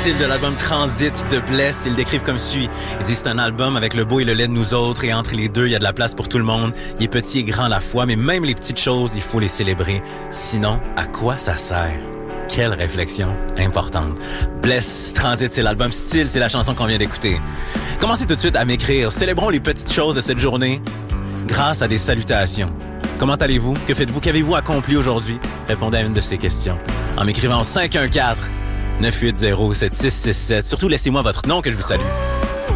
style de l'album Transit de Bless. Ils le décrivent comme suit. Ils disent c'est un album avec le beau et le laid de nous autres et entre les deux, il y a de la place pour tout le monde. Il est petit et grand à la fois, mais même les petites choses, il faut les célébrer. Sinon, à quoi ça sert? Quelle réflexion importante. Bless, Transit, c'est l'album. Style, c'est la chanson qu'on vient d'écouter. Commencez tout de suite à m'écrire. Célébrons les petites choses de cette journée grâce à des salutations. Comment allez-vous? Que faites-vous? Qu'avez-vous accompli aujourd'hui? Répondez à une de ces questions en m'écrivant au 514-980-7667. Surtout, laissez-moi votre nom que je vous salue.